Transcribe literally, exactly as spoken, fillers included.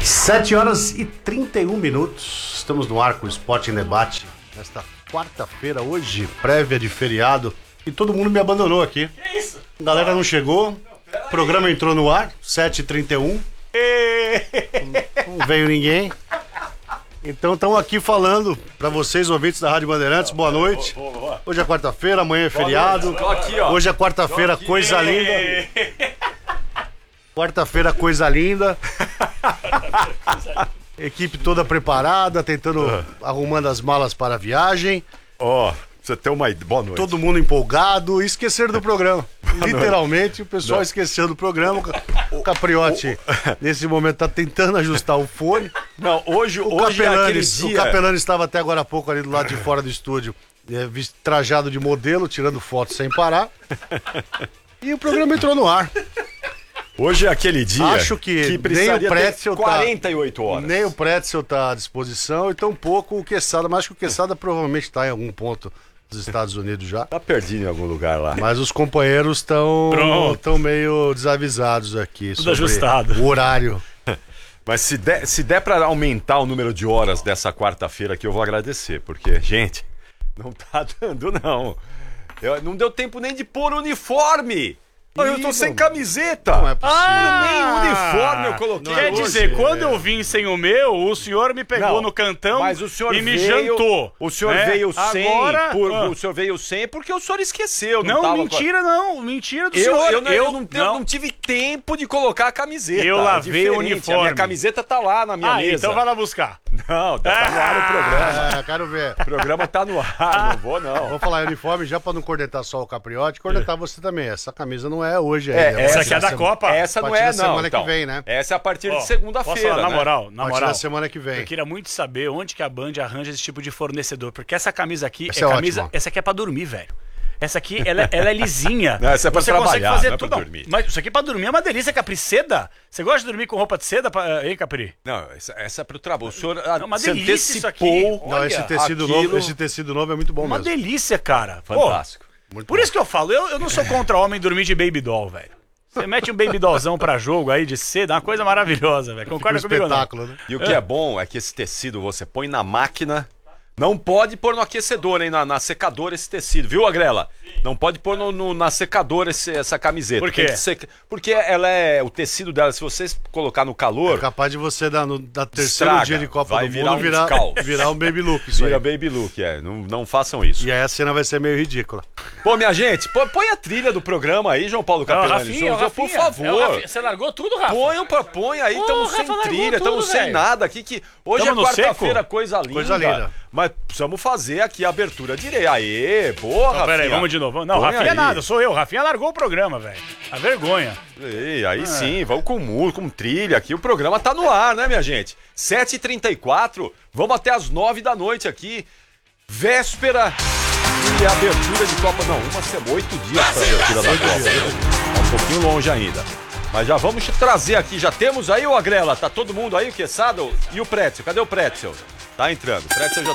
sete horas e trinta e um minutos. Estamos no ar com o Esporte em Debate. Nesta quarta-feira, hoje, prévia de feriado. E todo mundo me abandonou aqui. Que isso? A galera não chegou. O programa entrou no ar, sete e trinta e um. Não veio ninguém. Então estamos aqui falando para vocês, ouvintes da Rádio Bandeirantes, boa noite. Hoje é quarta-feira, amanhã é feriado. Hoje é quarta-feira, coisa linda. Quarta-feira, coisa linda. Equipe toda preparada, tentando, uh. arrumando as malas para a viagem. Ó, oh, você tem uma boa noite. Todo mundo empolgado e esqueceram do programa. Literalmente, o pessoal Não. esqueceu do programa. O Capriotti, nesse momento, tá tentando ajustar o fone. Não, hoje, o hoje Capelani, é dia... O Capelani estava até agora há pouco ali do lado de fora do estúdio, é, trajado de modelo, tirando fotos sem parar. E o programa entrou no ar. Hoje é aquele dia Acho que, que precisaria nem o Pretzel ter quarenta e oito horas. Nem o Pretzel tá à disposição e tampouco o Quesada, mas acho que o Quesada provavelmente está em algum ponto dos Estados Unidos já. Tá perdido em algum lugar lá. Mas os companheiros estão estão meio desavisados aqui. Tudo ajustado. O horário. Mas se der, se der para aumentar o número de horas dessa quarta-feira aqui, eu vou agradecer, porque, gente, não tá dando não. Eu, não deu tempo nem de pôr uniforme. Ih, eu tô sem camiseta! Não é possível. Ah, nem uniforme eu coloquei. Quer hoje. dizer, quando eu vim sem o meu, o senhor me pegou Não, no cantão mas o senhor e me veio, jantou. O senhor né? veio sem, Agora, por, ah. o senhor veio sem porque o senhor esqueceu. Não, Não, tava mentira com... não, mentira do eu, senhor. Eu, não, eu, não, não. eu não tive tempo de colocar a camiseta. Eu lavei é o uniforme. A minha camiseta tá lá na minha ah, mesa. então vai lá buscar. Não, tá no ar o programa. É, quero ver. O programa tá no ar, não vou não. Vou falar em uniforme já pra não cornetar só o Capriotti, cornetar você também. Essa camisa não é hoje É, ainda. essa aqui é da Copa. Essa não é, não. semana então. que vem, né? Essa é a partir oh, de segunda-feira, Na né? moral, na a partir moral. da semana que vem. Eu queria muito saber onde que a Band arranja esse tipo de fornecedor, porque essa camisa aqui essa é é camisa, ótima. essa aqui é pra dormir, velho. Essa aqui, ela, ela é lisinha. Não, essa é pra Você trabalhar, consegue fazer não é pra tudo. dormir. Mas isso aqui pra dormir é uma delícia, Capri. Seda? Você gosta de dormir com roupa de seda, pra... hein, Capri? Não, essa, essa é pro trabalho. O senhor É uma se delícia isso aqui. antecipou. Não, esse tecido, aquilo... novo, esse tecido novo é muito bom Uma mesmo. delícia, cara. Fantástico. Pô, por isso que eu falo, eu, eu não sou contra homem dormir de baby doll, velho. Você mete um baby dollzão pra jogo aí de seda, é uma coisa maravilhosa, velho. Concorda Fica um comigo, espetáculo, né? E o que é. é bom é que esse tecido você põe na máquina. Não pode pôr no aquecedor, hein? Na, na secadora esse tecido, viu, Agrela? Não pode pôr no, no, na secadora esse, essa camiseta. Por quê? Seca... Porque ela é. O tecido dela, se vocês colocar no calor. É capaz de você, dar no da terceiro estraga, dia de Copa vai do virar Mundo, um virar, descalço. virar um baby look. Isso Vira aí. baby look, é. Não, não façam isso. E aí a cena vai ser meio ridícula. Pô, minha gente, pô, põe a trilha do programa aí, João Paulo Capelani. Rafinha, Por Rafinha. favor. É o Rafinha. Você largou tudo, Rafa? Põe, um, põe aí, Pô, estamos o sem Rafa largou trilha, tudo, estamos sem velho. nada aqui. Que hoje Tamo é no quarta-feira, seco? coisa linda. Coisa linda. Mas precisamos fazer aqui a abertura direita. Aê, porra, Não, pera aí, Rafinha. vamos de novo. Não, Põe Rafinha aí. nada, sou eu. Rafinha largou o programa, velho. A vergonha. Ei, aí sim, vamos com muro, com trilha aqui. O programa tá no ar, né, minha gente? sete e trinta e quatro, vamos até as nove da noite aqui. Véspera e abertura de Copa. Não, uma semana, oito dias pra abertura da Copa. Tá um pouquinho longe ainda. Mas já vamos te trazer aqui. Já temos aí o Agrela? Tá todo mundo aí, o Quesada? E o Pretzel? Cadê o Pretzel? Tá entrando. O Pretzel já